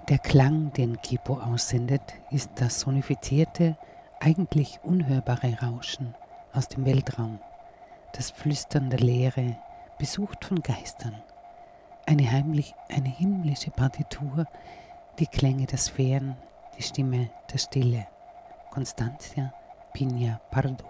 Der Klang, den Kipo aussendet, ist das sonifizierte, eigentlich unhörbare Rauschen aus dem Weltraum, das Flüstern der Leere, besucht von Geistern, eine himmlische Partitur, die Klänge der Sphären, die Stimme der Stille. Constancia Piña Pardo.